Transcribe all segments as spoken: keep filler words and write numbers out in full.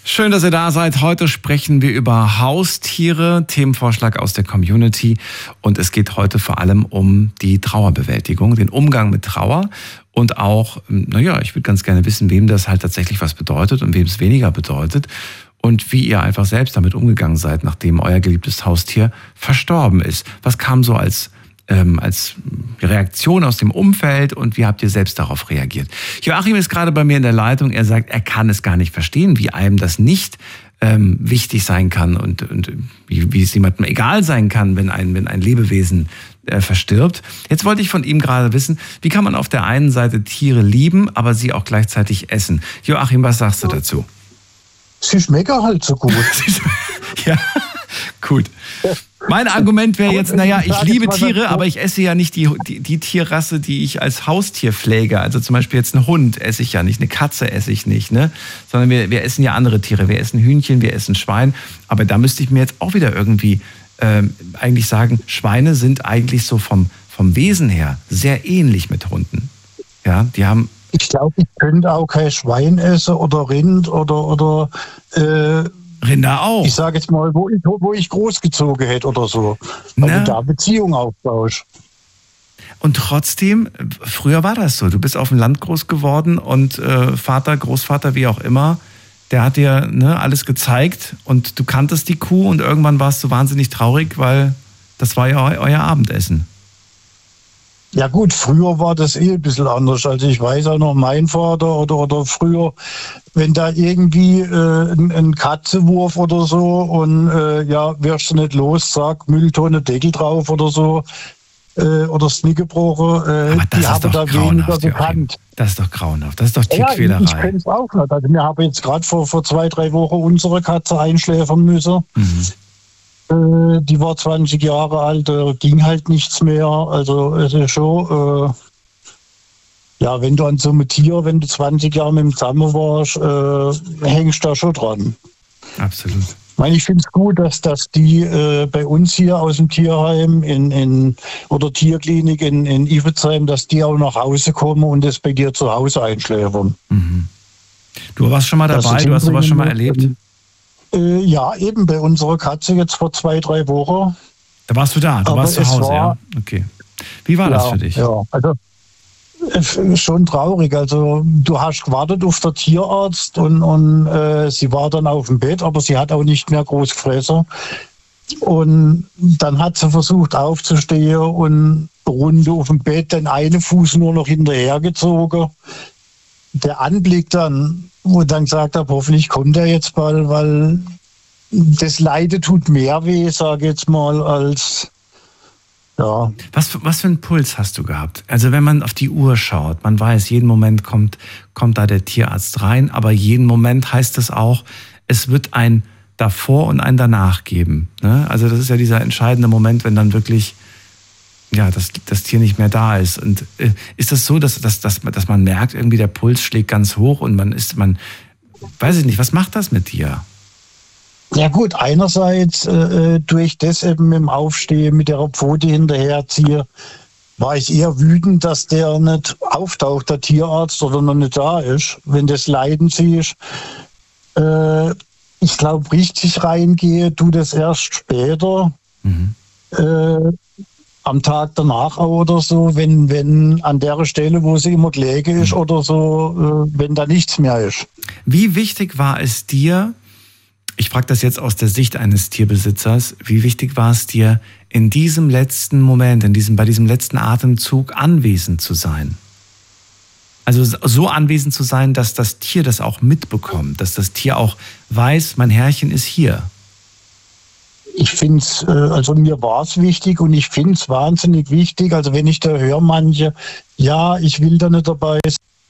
Schön, dass ihr da seid. Heute sprechen wir über Haustiere, Themenvorschlag aus der Community. Und es geht heute vor allem um die Trauerbewältigung, den Umgang mit Trauer. Und auch, naja, ich würde ganz gerne wissen, wem das halt tatsächlich was bedeutet und wem es weniger bedeutet. Und wie ihr einfach selbst damit umgegangen seid, nachdem euer geliebtes Haustier verstorben ist. Was kam so als Ähm, als Reaktion aus dem Umfeld und wie habt ihr selbst darauf reagiert? Joachim ist gerade bei mir in der Leitung. Er sagt, er kann es gar nicht verstehen, wie einem das nicht ähm, wichtig sein kann und, und wie, wie es jemandem egal sein kann, wenn ein, wenn ein Lebewesen äh, verstirbt. Jetzt wollte ich von ihm gerade wissen, wie kann man auf der einen Seite Tiere lieben, aber sie auch gleichzeitig essen? Joachim, was sagst du dazu? Sie schmecken halt so gut. Ja, gut. Mein Argument wäre jetzt, naja, ich liebe Tiere, aber ich esse ja nicht die, die, die Tierrasse, die ich als Haustier pflege. Also zum Beispiel jetzt einen Hund esse ich ja nicht, eine Katze esse ich nicht, ne? Sondern wir, wir essen ja andere Tiere. Wir essen Hühnchen, wir essen Schwein. Aber da müsste ich mir jetzt auch wieder irgendwie ähm, eigentlich sagen, Schweine sind eigentlich so vom, vom Wesen her sehr ähnlich mit Hunden. Ja, die haben... Ich glaube, ich könnte auch kein Schwein essen oder Rind oder... oder äh Rinder auch. Ich sage jetzt mal, wo ich, wo ich großgezogen hätte oder so. Weil Na? du da Beziehung aufbaust. Und trotzdem, früher war das so. Du bist auf dem Land groß geworden und äh, Vater, Großvater, wie auch immer, der hat dir ne, alles gezeigt und du kanntest die Kuh und irgendwann warst du wahnsinnig traurig, weil das war ja eu- euer Abendessen. Ja gut, früher war das eh ein bisschen anders. Also ich weiß auch noch, mein Vater oder, oder früher, wenn da irgendwie äh, ein, ein Katzewurf oder so und äh, ja, wirst du nicht los, sag Mülltonne, Deckel drauf oder so äh, oder das Knie gebrochen, äh, Aber das die ist haben doch da weniger grauenhaft, Joachim. bekannt. Das ist doch grauenhaft. Das ist doch Ja, ich, Tierquälerei. ich kenne es auch nicht. Also wir haben jetzt gerade vor, vor zwei, drei Wochen unsere Katze einschläfern müssen. Mhm. Die war zwanzig Jahre alt, äh, ging halt nichts mehr. Also es ist schon, äh, ja, wenn du an so einem Tier, wenn du zwanzig Jahre mit dem zusammen warst, äh, hängst du da schon dran. Absolut. Ich meine, ich finde es gut, dass, dass die äh, bei uns hier aus dem Tierheim in, in, oder Tierklinik in, in Iffezheim, dass die auch nach Hause kommen und das bei dir zu Hause einschläfern. Mhm. Du warst schon mal dabei, du hast sowas schon mal erlebt? Äh, ja, eben bei unserer Katze jetzt vor zwei, drei Wochen. Da warst du da, du Aber warst zu es Hause, war- ja? Okay. Wie war ja, das für dich? Ja, also es ist schon traurig. Also du hast gewartet auf den Tierarzt und, und äh, sie war dann auf dem Bett, aber sie hat auch nicht mehr groß gefressen. Und dann hat sie versucht aufzustehen und rund auf dem Bett den einen Fuß nur noch hinterhergezogen. Der Anblick dann, wo ich dann gesagt habe, hoffentlich kommt er jetzt bald, weil das Leiden tut mehr weh, sage ich jetzt mal, als ja. Was, für- was für einen Puls hast du gehabt? Also wenn man auf die Uhr schaut, man weiß, jeden Moment kommt, kommt da der Tierarzt rein, aber jeden Moment heißt es auch, es wird ein davor und ein danach geben. Ne? Also das ist ja dieser entscheidende Moment, wenn dann wirklich ja, das, das Tier nicht mehr da ist. Und äh, ist das so, dass, dass, dass, dass man merkt, irgendwie der Puls schlägt ganz hoch und man ist, man, weiß ich nicht, was macht das mit dir? Ja gut, einerseits äh, durch das eben mit dem Aufstehen, mit der Pfote hinterherziehe, war ich eher wütend, dass der nicht auftaucht, der Tierarzt, oder noch nicht da ist. Wenn das Leiden siehst, äh, ich glaube, richtig reingehe, tu das erst später, Mhm. äh, am Tag danach auch oder so, wenn, wenn an der Stelle, wo sie immer gelegen ist oder so, äh, wenn da nichts mehr ist. Wie wichtig war es dir, ich frage das jetzt aus der Sicht eines Tierbesitzers, wie wichtig war es dir, in diesem letzten Moment, in diesem, bei diesem letzten Atemzug anwesend zu sein? Also so anwesend zu sein, dass das Tier das auch mitbekommt, dass das Tier auch weiß, mein Herrchen ist hier. Ich finde es, äh, also mir war es wichtig und ich finde es wahnsinnig wichtig. Also wenn ich da höre, manche, ja, ich will da nicht dabei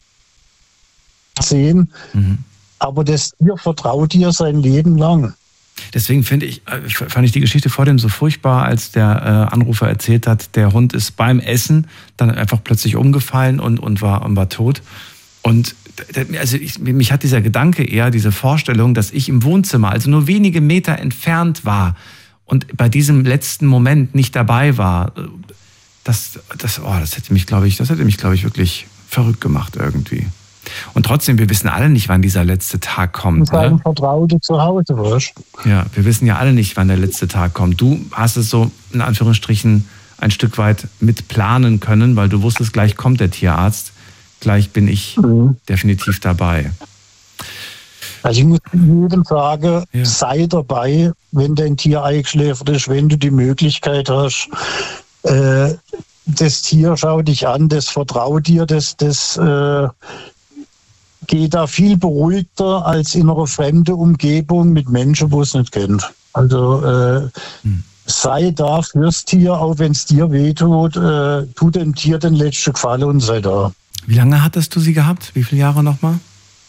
sehen, Mhm. aber das Tier vertraut dir sein Leben lang. Deswegen finde ich, äh, fand ich die Geschichte vor dem so furchtbar, als der äh, Anrufer erzählt hat, der Hund ist beim Essen dann einfach plötzlich umgefallen und, und, war, und war tot. Und also ich, mich hat dieser Gedanke eher, diese Vorstellung, dass ich im Wohnzimmer, also nur wenige Meter entfernt war und bei diesem letzten Moment nicht dabei war, das, das, oh, das hätte mich, glaube ich, das hätte mich, glaube ich, wirklich verrückt gemacht irgendwie. Und trotzdem, wir wissen alle nicht, wann dieser letzte Tag kommt. Mit seinem Vertrauten zu Hause warst. Ja, wir wissen ja alle nicht, wann der letzte Tag kommt. Du hast es so in Anführungsstrichen ein Stück weit mit planen können, weil du wusstest, gleich kommt der Tierarzt, gleich bin ich mhm. definitiv dabei. Also ich muss jedem sagen, ja. sei dabei, wenn dein Tier eingeschläfert ist, wenn du die Möglichkeit hast, äh, das Tier schau dich an, das vertraut dir, das, das äh, geht da viel beruhigter als in einer fremden Umgebung mit Menschen, wo es nicht kennt. Also äh, hm. sei da fürs Tier, auch wenn es dir wehtut, äh, tu dem Tier den letzten Gefallen und sei da. Wie lange hattest du sie gehabt? Wie viele Jahre nochmal?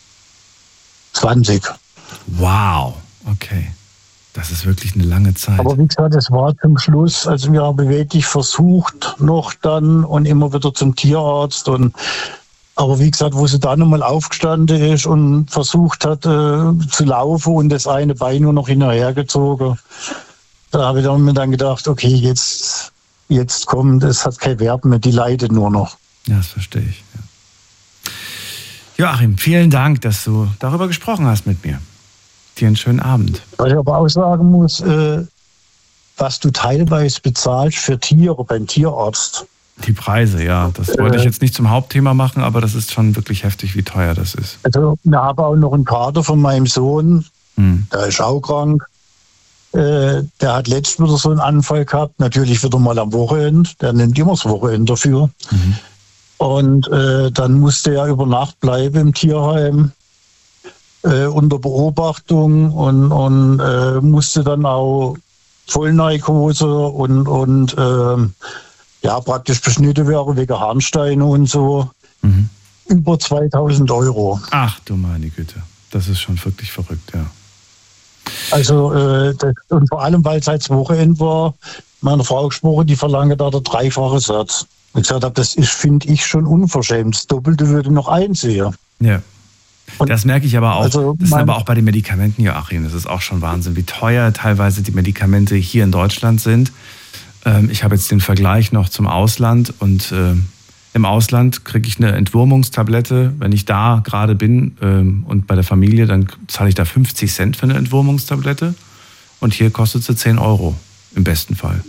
zwanzig. Wow, okay. Das ist wirklich eine lange Zeit. Aber wie gesagt, es war zum Schluss, also wir haben wirklich versucht noch dann und immer wieder zum Tierarzt. Und, aber wie gesagt, wo sie dann nochmal aufgestanden ist und versucht hat äh, zu laufen und das eine Bein nur noch hinterhergezogen, da habe ich dann mir dann gedacht, okay, jetzt, jetzt kommt, es hat kein Wert mehr, die leidet nur noch. Ja, das verstehe ich. Ja. Joachim, vielen Dank, dass du darüber gesprochen hast mit mir. Dir einen schönen Abend. Was ich aber auch sagen muss, äh, was du teilweise bezahlst für Tiere beim Tierarzt. Die Preise, ja. Das wollte äh, ich jetzt nicht zum Hauptthema machen, aber das ist schon wirklich heftig, wie teuer das ist. Also wir haben auch noch einen Kater von meinem Sohn, hm. der ist auch krank. Äh, der hat letztens wieder so einen Anfall gehabt, natürlich wieder mal am Wochenende. Der nimmt immer das Wochenende dafür. Mhm. Und äh, dann musste er über Nacht bleiben im Tierheim äh, unter Beobachtung und, und äh, musste dann auch Vollnarkose und, und äh, ja, praktisch beschnitten werden wegen Harnsteine und so. Mhm. Über zweitausend Euro. Ach du meine Güte, das ist schon wirklich verrückt, ja. Also äh, das, und vor allem, weil es als Wochenende war, meine Frau gesprochen, die verlange da der dreifache Satz. Ich gesagt habe, das ist, finde ich, schon unverschämt. Das Doppelte würde noch einsehen. Ja. Und das merke ich aber auch. Also das ist aber auch bei den Medikamenten, Joachim. Das ist auch schon Wahnsinn, wie teuer teilweise die Medikamente hier in Deutschland sind. Ähm, ich habe jetzt den Vergleich noch zum Ausland. Und äh, im Ausland kriege ich eine Entwurmungstablette. Wenn ich da gerade bin ähm, und bei der Familie, dann zahle ich da fünfzig Cent für eine Entwurmungstablette. Und hier kostet sie zehn Euro im besten Fall.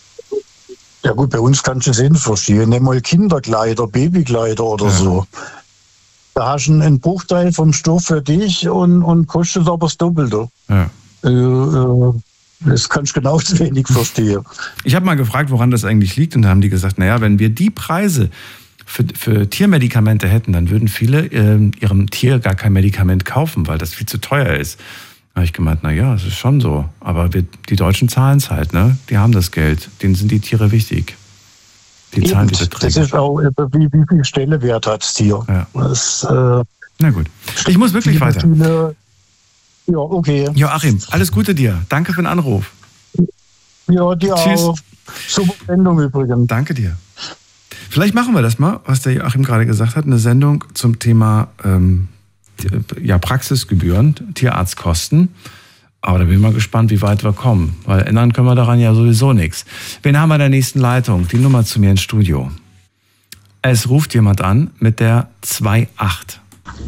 Ja gut, bei uns kannst du es nicht verstehen. Nimm mal Kinderkleider, Babykleider oder ja. so. Da hast du einen Bruchteil vom Stoff für dich und, und kostet aber das Doppelte. Ja. Äh, äh, das kannst du genauso wenig verstehen. Ich habe mal gefragt, woran das eigentlich liegt. Und da haben die gesagt, naja, wenn wir die Preise für, für Tiermedikamente hätten, dann würden viele äh, ihrem Tier gar kein Medikament kaufen, weil das viel zu teuer ist. Da habe ich gemeint, na ja, es ist schon so. Aber wir, die Deutschen zahlen es halt, ne? Die haben das Geld. Denen sind die Tiere wichtig. Die zahlen die Beträge. Das ist auch, wie, wie viel Stellenwert hat das Tier. Ja. Das, äh, na gut. Ich muss wirklich viele, weiter. Viele, ja, okay. Joachim, alles Gute dir. Danke für den Anruf. Ja, dir Tschüss. Auch. Super Sendung übrigens. Danke dir. Vielleicht machen wir das mal, was der Joachim gerade gesagt hat. Eine Sendung zum Thema ähm, ja, Praxisgebühren, Tierarztkosten. Aber da bin ich mal gespannt, wie weit wir kommen. Weil ändern können wir daran ja sowieso nichts. Wen haben wir in der nächsten Leitung? Die Nummer zu mir ins Studio. Es ruft jemand an mit der zwei acht.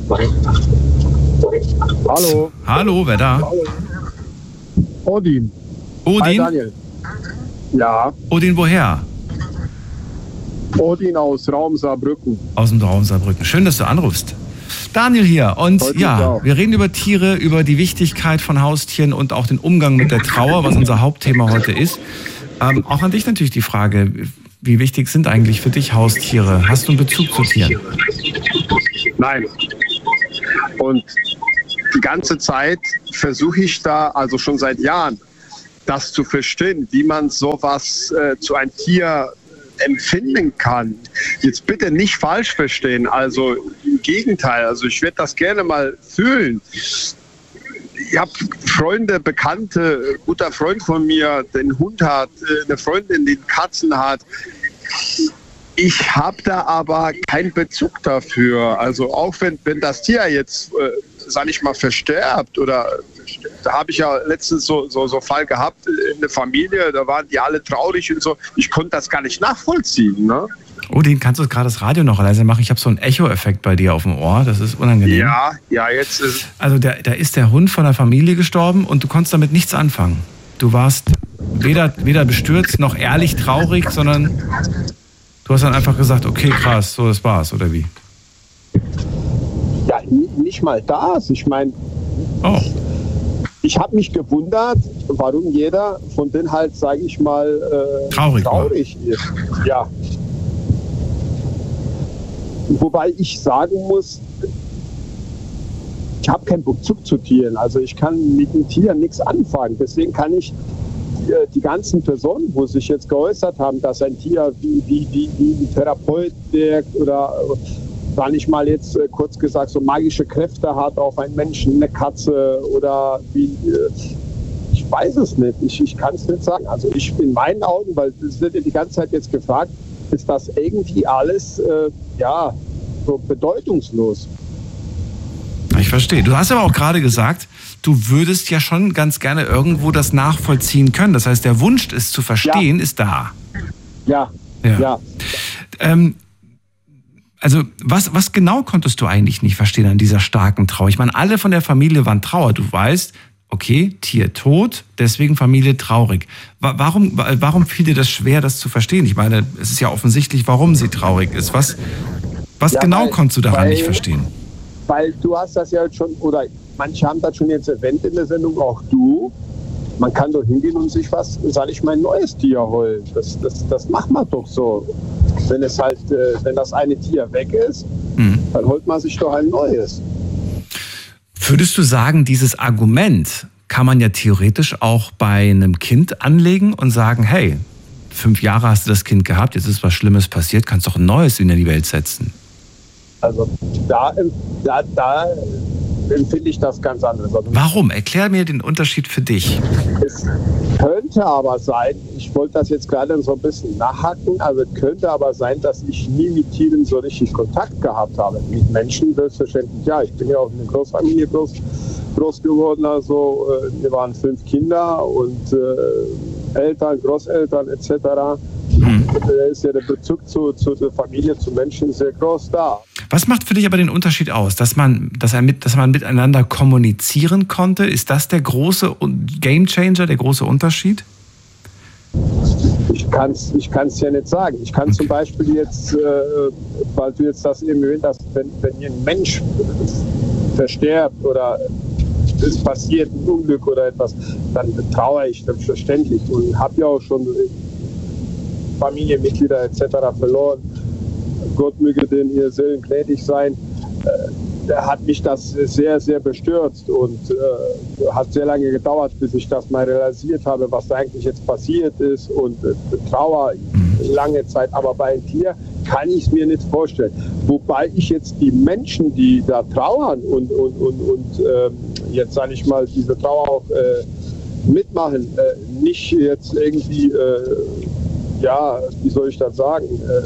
Hallo. Hallo, wer da? Odin. Odin? Hi, Daniel. Ja. Odin, woher? Odin aus Raum Saarbrücken. Aus dem Raum Saarbrücken. Schön, dass du anrufst. Daniel hier und Heute ja, wir reden über Tiere, über die Wichtigkeit von Haustieren und auch den Umgang mit der Trauer, was unser Hauptthema heute ist. Ähm, auch an dich natürlich die Frage, wie wichtig sind eigentlich für dich Haustiere? Hast du einen Bezug zu Tieren? Nein. Und die ganze Zeit versuche ich da, also schon seit Jahren, das zu verstehen, wie man sowas äh, zu einem Tier empfinden kann. Jetzt bitte nicht falsch verstehen, also im Gegenteil, also ich werde das gerne mal fühlen. Ich habe Freunde, Bekannte, ein guter Freund von mir, der einen Hund hat, eine Freundin, die Katzen hat. Ich habe da aber keinen Bezug dafür. Also auch wenn, wenn das Tier jetzt, äh, sag ich mal, versterbt oder da habe ich ja letztens so so so Fall gehabt in der Familie, da waren die alle traurig und so. Ich konnte das gar nicht nachvollziehen. Ne? Odin, kannst du gerade das Radio noch leiser machen? Ich habe so einen Echo-Effekt bei dir auf dem Ohr. Das ist unangenehm. Ja, ja, jetzt ist... Also da, da ist der Hund von der Familie gestorben und du konntest damit nichts anfangen. Du warst weder, weder bestürzt noch ehrlich traurig, sondern du hast dann einfach gesagt, okay, krass, so das war's, oder wie? Ja, nicht mal das. Ich meine, oh. ich habe mich gewundert, warum jeder von denen halt, sage ich mal, äh, traurig, traurig ist. Ja. Wobei ich sagen muss, ich habe keinen Bezug zu Tieren. Also ich kann mit den Tieren nichts anfangen. Deswegen kann ich äh, die ganzen Personen, wo sich jetzt geäußert haben, dass ein Tier wie, wie, wie, wie ein Therapeut wirkt oder gar nicht mal jetzt äh, kurz gesagt so magische Kräfte hat auf einen Menschen, eine Katze oder wie... Äh, ich weiß es nicht. Ich, ich kann es nicht sagen. Also ich in meinen Augen, weil es wird ja die ganze Zeit jetzt gefragt, ist das irgendwie alles äh, ja so bedeutungslos. Ich verstehe. Du hast aber auch gerade gesagt, du würdest ja schon ganz gerne irgendwo das nachvollziehen können. Das heißt, der Wunsch, es zu verstehen, ja. ist da. Ja, ja. ja. Ähm, also was, was genau konntest du eigentlich nicht verstehen an dieser starken Trauer? Ich meine, alle von der Familie waren trauer. Du weißt, okay, Tier tot, deswegen Familie traurig. Warum, warum fiel dir das schwer, das zu verstehen? Ich meine, es ist ja offensichtlich, warum sie traurig ist. Was, was ja, genau weil, konntest du daran weil, nicht verstehen? Weil du hast das ja schon, oder manche haben das schon jetzt erwähnt in der Sendung, auch du. Man kann doch hingehen und sich was, sag ich mal, ein neues Tier holen. Das, das, das macht man doch so. Wenn es halt, wenn das eine Tier weg ist, mhm. dann holt man sich doch ein neues. Würdest du sagen, dieses Argument kann man ja theoretisch auch bei einem Kind anlegen und sagen, hey, fünf Jahre hast du das Kind gehabt, jetzt ist was Schlimmes passiert, kannst doch ein neues in die Welt setzen? Also da, da, da empfinde ich das ganz anders. Also warum? Erklär mir den Unterschied für dich. Es könnte aber sein, ich wollte das jetzt gerade so ein bisschen nachhaken, also es könnte aber sein, dass ich nie mit Tieren so richtig Kontakt gehabt habe. Mit Menschen selbstverständlich, ja. Ich bin ja auch in einer Großfamilie groß, groß geworden, also äh, wir waren fünf Kinder und äh, Eltern, Großeltern et cetera. Mhm. Da ist ja der Bezug zu, zu der Familie, zu Menschen sehr groß da. Was macht für dich aber den Unterschied aus? Dass man, dass er mit, dass man miteinander kommunizieren konnte? Ist das der große Gamechanger, der große Unterschied? Ich kann es ich kann's ja nicht sagen. Ich kann okay. zum Beispiel jetzt, äh, weil du jetzt das eben erwähnt hast, wenn, wenn ein Mensch verstirbt oder es passiert ein Unglück oder etwas, dann trauere ich selbstverständlich und habe ja auch schon Familienmitglieder et cetera verloren. Gott möge denen ihr Seelen gnädig sein. Da hat mich das sehr, sehr bestürzt und äh, hat sehr lange gedauert, bis ich das mal realisiert habe, was da eigentlich jetzt passiert ist und äh, Trauer lange Zeit. Aber bei einem Tier kann ich es mir nicht vorstellen. Wobei ich jetzt die Menschen, die da trauern und, und, und, und äh, jetzt sage ich mal, diese Trauer auch äh, mitmachen, äh, nicht jetzt irgendwie, äh, ja, wie soll ich das sagen, äh,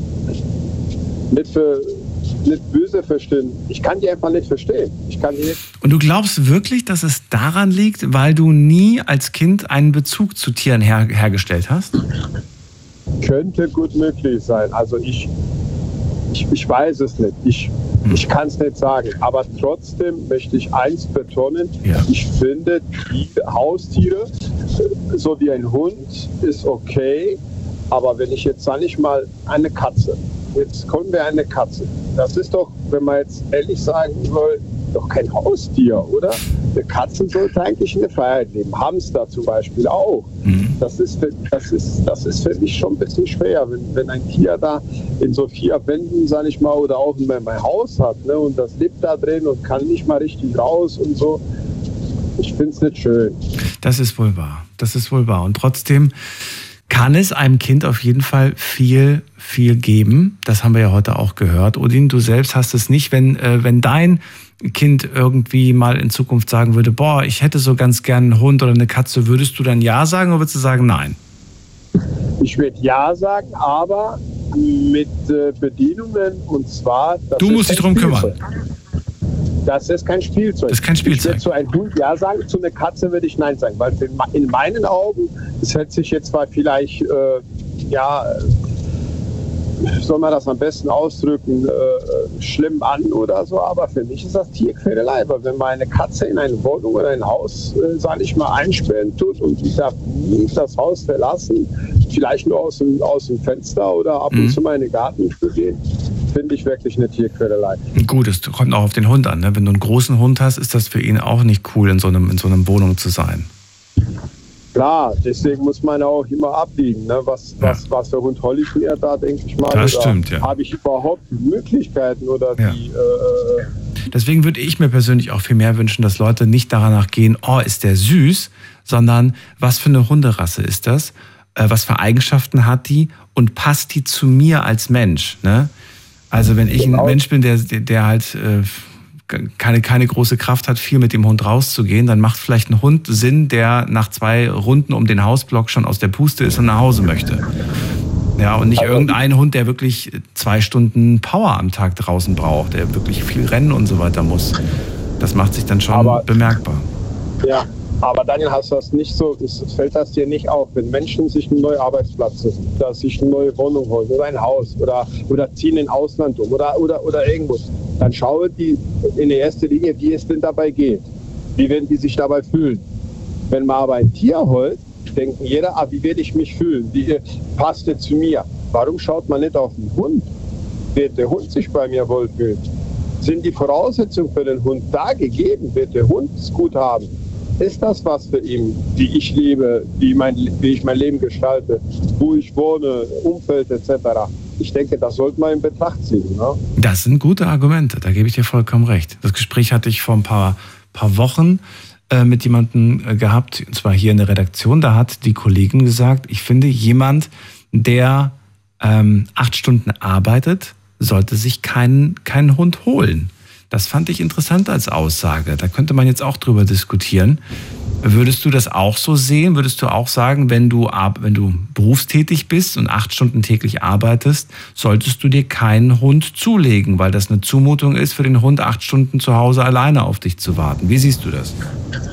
nicht für nicht böse verstehen. Ich kann die einfach nicht verstehen. Ich kann die nicht. Und du glaubst wirklich, dass es daran liegt, weil du nie als Kind einen Bezug zu Tieren her- hergestellt hast? Könnte gut möglich sein. Also ich, ich, ich weiß es nicht. Ich, hm. ich kann es nicht sagen. Aber trotzdem möchte ich eins betonen. Ja. Ich finde, die Haustiere, so wie ein Hund, ist okay. Aber wenn ich jetzt, sage ich mal, eine Katze, jetzt kommen wir eine Katze. Das ist doch, wenn man jetzt ehrlich sagen soll, doch kein Haustier, oder? Eine Katze sollte eigentlich in der Freiheit leben. Hamster zum Beispiel auch. Mhm. Das ist, das ist, das ist für mich schon ein bisschen schwer, wenn, wenn ein Tier da in so vier Wänden, sage ich mal, oder auch in mein Haus hat, ne, und das lebt da drin und kann nicht mal richtig raus und so. Ich finde es nicht schön. Das ist wohl wahr. Das ist wohl wahr. Und trotzdem kann es einem Kind auf jeden Fall viel, viel geben. Das haben wir ja heute auch gehört. Odin, du selbst hast es nicht. Wenn, äh, wenn dein Kind irgendwie mal in Zukunft sagen würde, boah, ich hätte so ganz gern einen Hund oder eine Katze, würdest du dann ja sagen oder würdest du sagen nein? Ich würde ja sagen, aber mit äh, Bedienungen und zwar... Du musst dich drum kümmern. Das ist kein Spielzeug. Das ist kein Spielzeug. Ich würde zu einem Hund ja sagen, zu einer Katze würde ich nein sagen. Weil in meinen Augen, das hört sich jetzt zwar vielleicht, äh, ja, soll man das am besten ausdrücken, äh, schlimm an oder so, aber für mich ist das Tierquälerei, weil wenn meine Katze in eine Wohnung oder ein Haus, äh, sage ich mal, einsperren tut und die darf nie das Haus verlassen, vielleicht nur aus dem, aus dem Fenster oder ab und mhm. zu mal in den Garten gehen, finde ich wirklich eine Tierquälerei. Gut, es kommt auch auf den Hund an, ne? Wenn du einen großen Hund hast, ist das für ihn auch nicht cool, in so einem, in so einer Wohnung zu sein. Klar, deswegen muss man auch immer abwiegen, ne? was, ja. was, was der Hund Holly mir da, denke ich mal. Das stimmt, ja. Habe ich überhaupt Möglichkeiten oder ja. die... Äh, Deswegen würde ich mir persönlich auch viel mehr wünschen, dass Leute nicht danach gehen, oh, ist der süß, sondern was für eine Hunderasse ist das, äh, was für Eigenschaften hat die und passt die zu mir als Mensch, ne? Also wenn ich genau. ein Mensch bin, der, der halt... Äh, Keine, keine große Kraft hat, viel mit dem Hund rauszugehen, dann macht vielleicht ein Hund Sinn, der nach zwei Runden um den Hausblock schon aus der Puste ist und nach Hause möchte. Ja, und nicht irgendein Hund, der wirklich zwei Stunden Power am Tag draußen braucht, der wirklich viel rennen und so weiter muss. Das macht sich dann schon aber, bemerkbar. Ja, aber Daniel, hast du das nicht so, es fällt das dir nicht auf, wenn Menschen sich einen neuen Arbeitsplatz suchen, dass sich eine neue Wohnung holen oder ein Haus oder, oder ziehen in Ausland um oder, oder, oder irgendwo, dann schaue die in der ersten Linie, wie es denn dabei geht. Wie werden die sich dabei fühlen? Wenn man aber ein Tier holt, denken jeder, ah, wie werde ich mich fühlen? Wie passt der zu mir? Warum schaut man nicht auf den Hund? Wird der Hund sich bei mir wohlfühlen? Sind die Voraussetzungen für den Hund da gegeben? Wird der Hund es gut haben? Ist das was für ihn, wie ich lebe, wie, mein, wie ich mein Leben gestalte, wo ich wohne, Umfeld et cetera? Ich denke, das sollte man in Betracht ziehen. Ne? Das sind gute Argumente, da gebe ich dir vollkommen recht. Das Gespräch hatte ich vor ein paar, paar Wochen äh, mit jemandem äh, gehabt, und zwar hier in der Redaktion. Da hat die Kollegin gesagt, ich finde, jemand, der ähm, acht Stunden arbeitet, sollte sich keinen, keinen Hund holen. Das fand ich interessant als Aussage. Da könnte man jetzt auch drüber diskutieren. Würdest du das auch so sehen? Würdest du auch sagen, wenn du, wenn du berufstätig bist und acht Stunden täglich arbeitest, solltest du dir keinen Hund zulegen, weil das eine Zumutung ist für den Hund, acht Stunden zu Hause alleine auf dich zu warten? Wie siehst du das?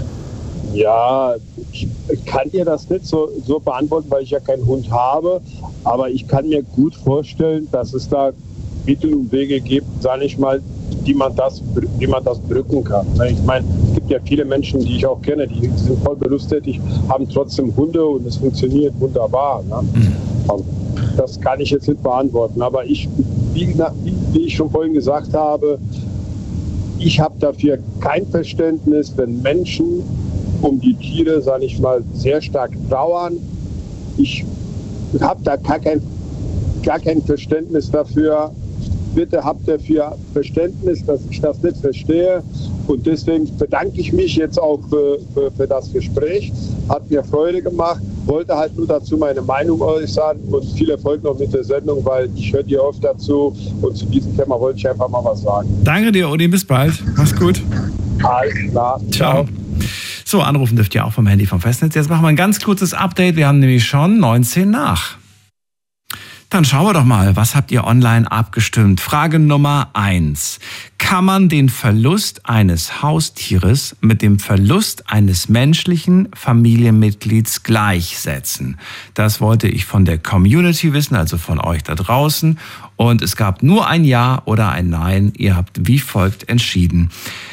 Ja, ich kann dir das nicht so, so beantworten, weil ich ja keinen Hund habe. Aber ich kann mir gut vorstellen, dass es da Mittel und Wege gibt, sage ich mal, die man das, wie man das drücken kann. Ich meine, es gibt ja viele Menschen, die ich auch kenne, die sind voll berufstätig, haben trotzdem Hunde und es funktioniert wunderbar. Ne? Mhm. Das kann ich jetzt nicht beantworten. Aber ich, wie, wie ich schon vorhin gesagt habe, ich habe dafür kein Verständnis, wenn Menschen um die Tiere, sage ich mal, sehr stark trauern. Ich habe da gar kein, gar kein Verständnis dafür. Bitte habt dafür Verständnis, dass ich das nicht verstehe. Und deswegen bedanke ich mich jetzt auch für, für, für das Gespräch. Hat mir Freude gemacht. Wollte halt nur dazu meine Meinung äußern und viel Erfolg noch mit der Sendung, weil ich höre dir oft dazu. Und zu diesem Thema wollte ich einfach mal was sagen. Danke dir, Odi. Bis bald. Mach's gut. Alles klar. Ciao. Ciao. So, anrufen dürft ihr auch vom Handy vom Festnetz. Jetzt machen wir ein ganz kurzes Update. Wir haben nämlich schon neunzehn nach. Dann schauen wir doch mal, was habt ihr online abgestimmt? Frage Nummer eins. Kann man den Verlust eines Haustieres mit dem Verlust eines menschlichen Familienmitglieds gleichsetzen? Das wollte ich von der Community wissen, also von euch da draußen. Und es gab nur ein Ja oder ein Nein. Ihr habt wie folgt entschieden.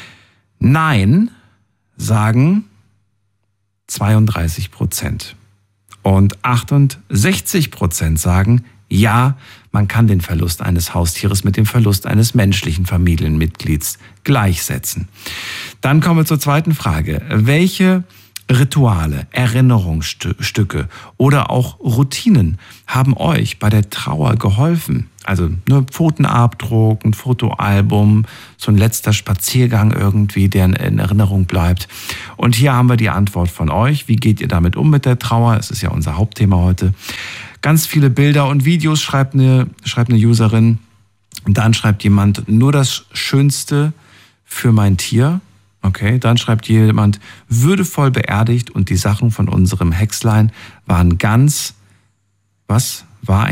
Nein sagen zweiunddreißig Prozent. Und achtundsechzig Prozent sagen, ja, man kann den Verlust eines Haustieres mit dem Verlust eines menschlichen Familienmitglieds gleichsetzen. Dann kommen wir zur zweiten Frage. Welche Rituale, Erinnerungsstücke oder auch Routinen haben euch bei der Trauer geholfen? Also nur Pfotenabdruck, ein Fotoalbum, so ein letzter Spaziergang irgendwie, der in Erinnerung bleibt. Und hier haben wir die Antwort von euch. Wie geht ihr damit um mit der Trauer? Es ist ja unser Hauptthema heute. Ganz viele Bilder und Videos schreibt eine, schreibt eine Userin. Und dann schreibt jemand, nur das Schönste für mein Tier. Okay, dann schreibt jemand, würdevoll beerdigt und die Sachen von unserem Hexlein waren ganz, was war ein